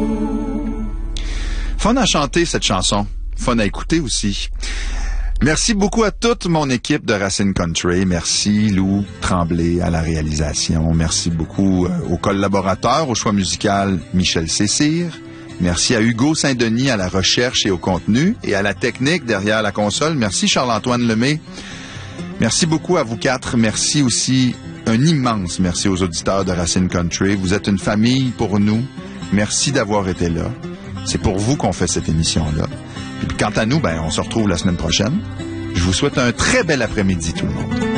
Fun à chanter cette chanson, fun à écouter aussi. Merci beaucoup à toute mon équipe de Racine Country. Merci Lou Tremblay à la réalisation. Merci beaucoup aux collaborateurs, au choix musical Michel Cessire. Merci à Hugo Saint-Denis à la recherche et au contenu et à la technique derrière la console. Merci Charles-Antoine Lemay. Merci beaucoup à vous quatre. Merci aussi, un immense merci aux auditeurs de Racine Country. Vous êtes une famille pour nous. Merci d'avoir été là. C'est pour vous qu'on fait cette émission-là. Et puis quant à nous, on se retrouve la semaine prochaine. Je vous souhaite un très bel après-midi tout le monde.